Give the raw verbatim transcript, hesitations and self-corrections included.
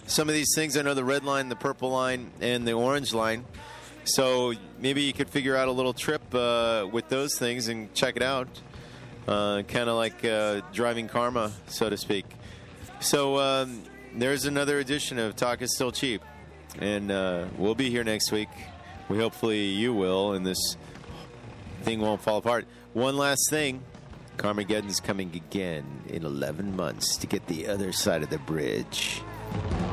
some of these things. I know the red line, the purple line, and the orange line. So maybe you could figure out a little trip uh, with those things and check it out. Uh, kind of like uh, driving karma, so to speak. So um, there's another edition of Talk is Still Cheap. And uh, we'll be here next week. We hopefully you will, and this thing won't fall apart. One last thing. Carmageddon's coming again in eleven months to get the other side of the bridge.